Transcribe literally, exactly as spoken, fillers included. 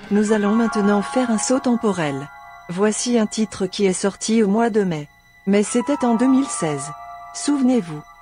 Nous allons maintenant faire un saut temporel. Voici un titre qui est sorti au mois de mai. Mais c'était en deux mille seize. Souvenez-vous.